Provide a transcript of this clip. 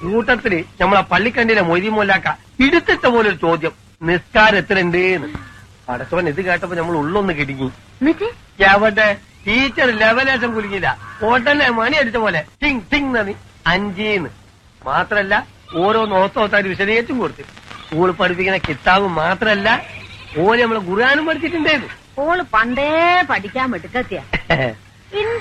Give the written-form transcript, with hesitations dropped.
കൂട്ടത്തില് നമ്മളെ പള്ളിക്കണ്ടിയിലെ മൊയ്തീമൊല്ലാക്ക പിടുത്തിട്ട പോലൊരു ചോദ്യം, നിസ്കാരം എത്രയുണ്ട് എന്ന്. പടച്ചവൻ ഇത് കേട്ടപ്പോ നമ്മൾ ഉള്ളൊന്ന് കിടുങ്ങി. എവിടെ ടീച്ചർ ലെവലേശം കുലുങ്ങില്ല, ഉടനെ മണി അടിച്ച പോലെ ടിങ് ടിങ് നന്ദി 5 മാത്രല്ല ഓരോ നോത്തോത്താര് വിശദീകരിച്ചും കൊടുത്തു. സ്കൂൾ പഠിപ്പിക്കുന്ന കിതാബ് മാത്രല്ല ഓര് നമ്മളെ ഖുർആനും പഠിച്ചിട്ടുണ്ടായിരുന്നു. ഓള് പണ്ടേ പഠിക്കാൻ എടുക്കത്തിയ